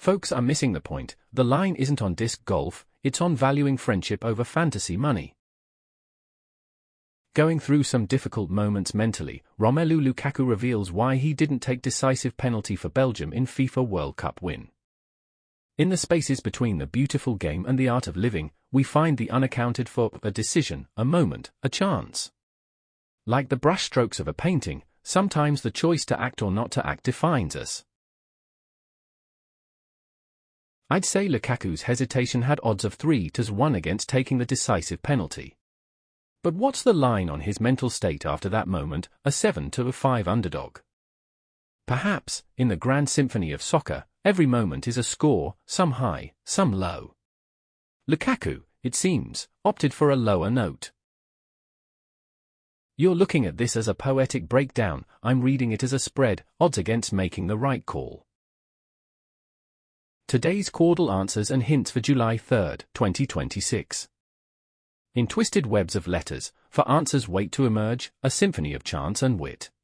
Folks are missing the point. The line isn't on disc golf, it's on valuing friendship over fantasy money. Going through some difficult moments mentally, Romelu Lukaku reveals why he didn't take decisive penalty for Belgium in FIFA World Cup win. In the spaces between the beautiful game and the art of living, we find the unaccounted for, a decision, a moment, a chance. Like the brushstrokes of a painting, sometimes the choice to act or not to act defines us. I'd say Lukaku's hesitation had odds of 3-1 against taking the decisive penalty. But what's the line on his mental state after that moment, a 7-5 underdog? Perhaps, in the grand symphony of soccer, every moment is a score, some high, some low. Lukaku, it seems, opted for a lower note. You're looking at this as a poetic breakdown, I'm reading it as a spread, odds against making the right call. Today's Caudal Answers and Hints for July 3, 2026. In twisted webs of letters, for answers wait to emerge, a symphony of chance and wit.